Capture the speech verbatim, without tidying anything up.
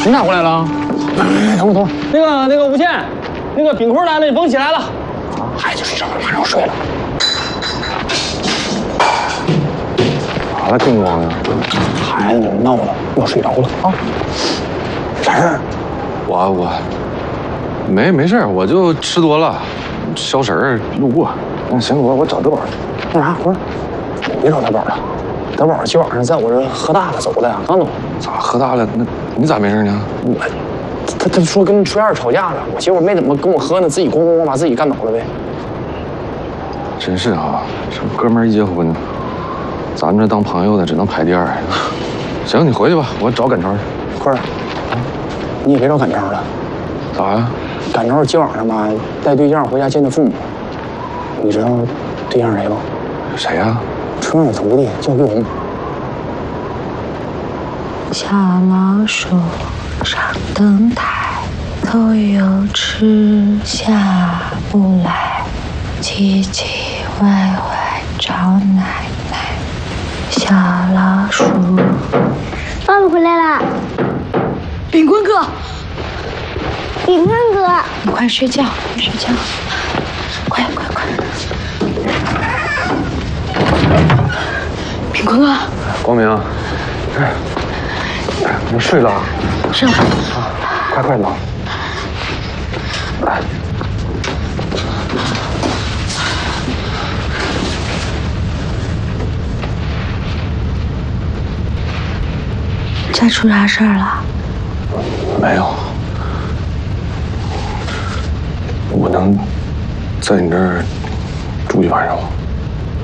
你哪过来了？ 哎，等会儿等会儿， 那个那个吴倩，那个冰棍来了，你甭起来了。 孩子睡着了，马上要睡了。 咋了，金光呀？ 孩子闹了，要睡着了啊！啥事儿？ 我我没没事，我就吃多了，消食儿路过。 那行，我我找德宝。那啥，不是，别找德宝了。德宝今晚上在我这喝大了走的，刚走。 咋喝大了？那你咋没事呢？ 我，他他说跟崔二吵架了，我结果没怎么跟我喝呢，自己咣咣咣把自己干倒了呗。 真是啊，这哥们儿一结婚，咱们这当朋友的只能排第二。行，你回去吧，我找赶超去。 坤儿，你也别找赶超了。 咋呀？ 赶超今晚上吧带对象回家见他父母。你知道对象谁不？ 谁呀？ 村上的徒弟叫玉红。 小老鼠上灯台，头有吃下不来，唧唧歪歪找奶奶。小老鼠， 爸爸回来了， 炳坤哥， 炳坤哥， 你快睡觉，快睡觉，快快快！炳坤哥， 光明，哎，你睡了？ 睡了。 啊，快快的。来。 家出啥事儿了？ 没有。我能在你这儿住一晚上吗？